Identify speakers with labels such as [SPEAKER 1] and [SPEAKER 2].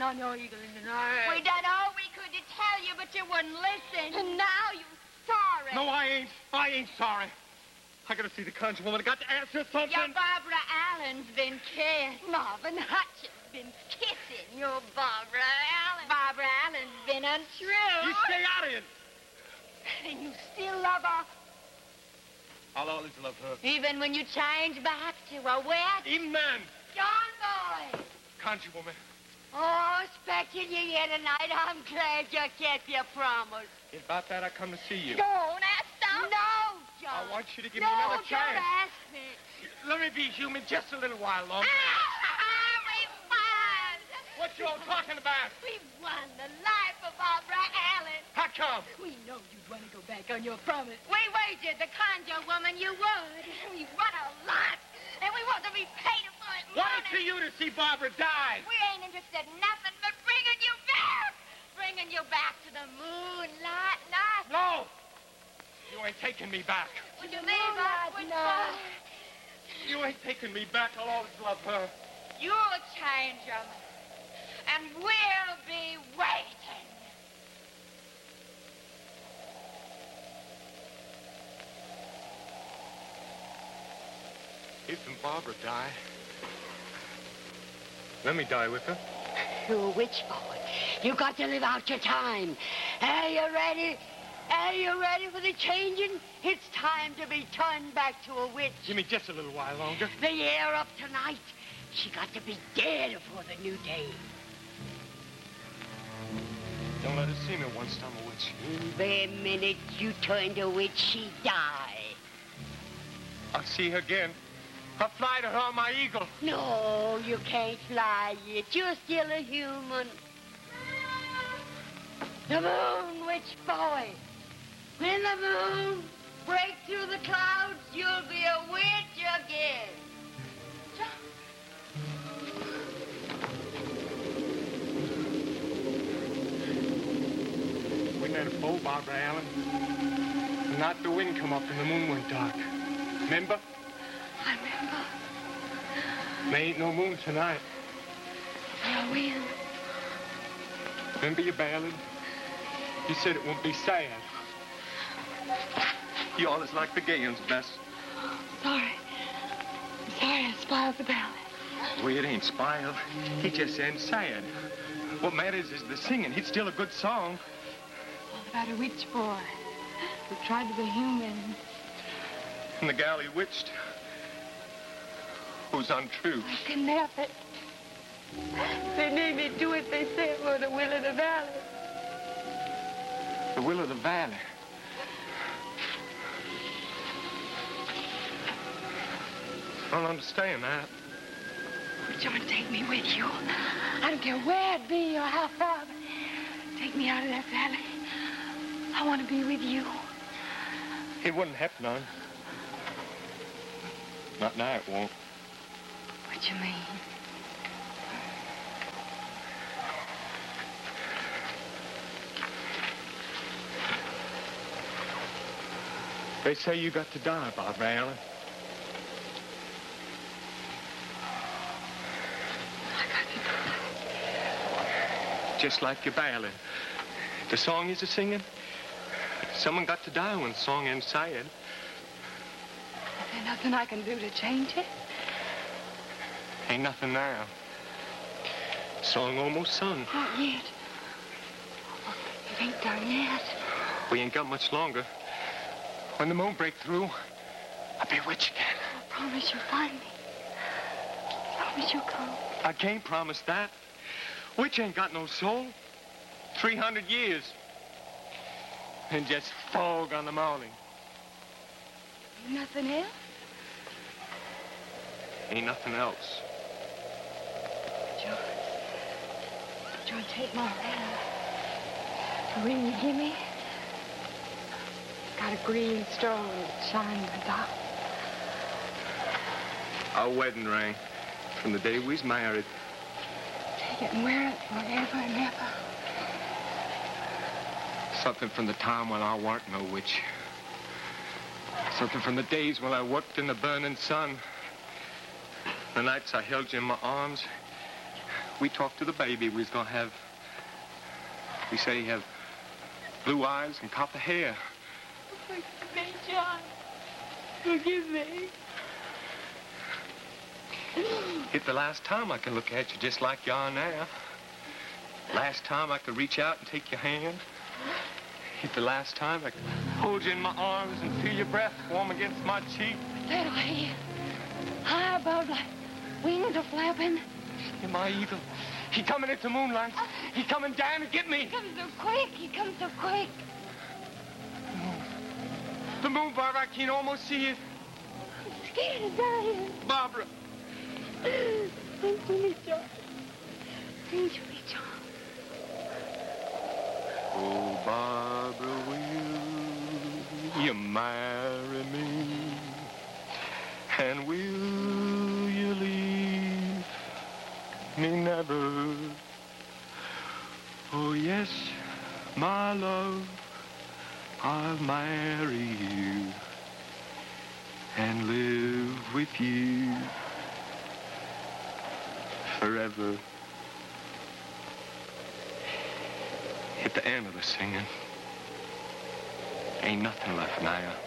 [SPEAKER 1] on your eagle in the night.
[SPEAKER 2] We done all we could to tell you, but you wouldn't listen. And now you're sorry.
[SPEAKER 3] No, I ain't sorry. I gotta see the conjure woman. I got to ask her something.
[SPEAKER 2] Your Barbara Allen's been kissed. Marvin Hutchins been kissing your Barbara Allen. Barbara Allen's been untrue.
[SPEAKER 3] You stay out of it.
[SPEAKER 2] And you still love her?
[SPEAKER 3] I'll always love her.
[SPEAKER 2] Even when you change back to a wet?
[SPEAKER 3] Even then.
[SPEAKER 2] John Boy.
[SPEAKER 3] Conjure woman.
[SPEAKER 2] Oh, expecting you here tonight. I'm glad you kept your promise.
[SPEAKER 3] It's about that I come to see you.
[SPEAKER 2] Don't ask them. No, John.
[SPEAKER 3] I want you to give me another chance.
[SPEAKER 2] No, don't ask me.
[SPEAKER 3] Let me be human just a little while longer.
[SPEAKER 2] We won.
[SPEAKER 3] What you all talking about?
[SPEAKER 2] We won the life of Barbara Allen.
[SPEAKER 3] How come?
[SPEAKER 1] We know you'd want to go back on your promise.
[SPEAKER 2] We wagered the conjure woman you would. We won a lot. And we want to be paid for it money.
[SPEAKER 3] What to you to see Barbara die?
[SPEAKER 2] We ain't interested in nothing but bringing you back. Bringing you back to the moonlight night.
[SPEAKER 3] No. You ain't taking me back.
[SPEAKER 2] Would you leave us?
[SPEAKER 1] night.
[SPEAKER 3] You ain't taking me back. I'll always love her.
[SPEAKER 2] You'll change them. And we'll be waiting.
[SPEAKER 3] Isn't Barbara die? Let me die with her.
[SPEAKER 1] You're a witch, boy. You got to live out your time. Are you ready? Are you ready for the changing? It's time to be turned back to a witch.
[SPEAKER 3] Give me just a little while longer.
[SPEAKER 1] The year up tonight. She got to be dead before the new day.
[SPEAKER 3] Don't let her see me once I'm a witch.
[SPEAKER 1] The minute you turn to witch, she die.
[SPEAKER 3] I'll see her again. I'll fly to her on my eagle.
[SPEAKER 1] No, you can't fly yet. You're still a human. The moon, witch boy. When the moon breaks through the clouds, you'll be a witch again.
[SPEAKER 3] We met a foe, Barbara Allen. The night the wind come up and the moon went dark. Remember?
[SPEAKER 1] I remember.
[SPEAKER 3] There ain't no moon tonight.
[SPEAKER 1] No wind.
[SPEAKER 3] Remember your ballad? You said it won't be sad. You always like the gay ones best.
[SPEAKER 1] Sorry. I'm sorry I spoiled the ballad.
[SPEAKER 3] Well, it ain't spoiled. He just ain't sad. What matters is the singing. It's still a good song.
[SPEAKER 1] All about a witch boy who tried to be human.
[SPEAKER 3] And the gal he witched who's untrue.
[SPEAKER 1] I couldn't help it. They made me do what they said for the will of the valley.
[SPEAKER 3] The will of the valley. I don't understand that.
[SPEAKER 1] Oh, John, take me with you. I don't care where it be or how far, but take me out of that valley. I want to be with you.
[SPEAKER 3] It wouldn't happen none. Not now, it won't.
[SPEAKER 1] What you mean?
[SPEAKER 3] They say you got to die, Barbara Allen.
[SPEAKER 1] I got to die.
[SPEAKER 3] Just like your ballad. The song you're singing, someone got to die when the song ends sad.
[SPEAKER 1] Is there nothing I can do to change it?
[SPEAKER 3] Ain't nothing now. Song almost sung.
[SPEAKER 1] Not yet. It ain't done yet.
[SPEAKER 3] We ain't got much longer. When the moon break through, I'll be witch again.
[SPEAKER 1] I promise you'll find me. Promise you'll come.
[SPEAKER 3] I can't promise that. Witch ain't got no soul. 300 years. And just fog on the morning.
[SPEAKER 1] Nothing else?
[SPEAKER 3] Ain't nothing else.
[SPEAKER 1] John, take my hand. The ring you give me, got a green stone that shines in the dark.
[SPEAKER 3] Our wedding ring from the day we was married.
[SPEAKER 1] Take it and wear it forever and ever.
[SPEAKER 3] Something from the time when I weren't no witch. Something from the days when I worked in the burning sun. The nights I held you in my arms we talked to the baby. We say he have blue eyes and copper hair.
[SPEAKER 2] Forgive me, John. Forgive me.
[SPEAKER 3] It's the last time I can look at you just like you are now. Last time I could reach out and take your hand. It's the last time I could hold you in my arms and feel your breath warm against my cheek.
[SPEAKER 2] That way, high above, like wings are flapping.
[SPEAKER 3] You're my eagle. He coming into moonlight. He coming down to get me.
[SPEAKER 2] He comes so quick. He comes so quick.
[SPEAKER 3] The moon, Barbara, I can almost see it.
[SPEAKER 2] I'm scared of dying.
[SPEAKER 3] Barbara.
[SPEAKER 2] Don't you me, John. Don't you me, John.
[SPEAKER 3] Oh, Barbara, will you marry me? And will you leave me never? Oh, yes, my love, I'll marry you and live with you forever. At the end of the singing, ain't nothing left now.